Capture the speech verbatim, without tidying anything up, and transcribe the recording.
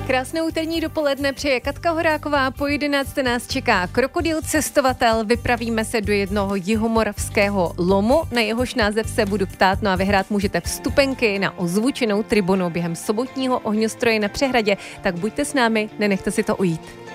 Krásné úterní dopoledne přeje Katka Horáková. Po jedenácté nás čeká krokodýl cestovatel. Vypravíme se do jednoho jihomoravského lomu, na jehož název se budu ptát, no a vyhrát můžete vstupenky na ozvučenou tribunu během sobotního ohňostroje na Přehradě. Tak buďte s námi, nenechte si to ujít.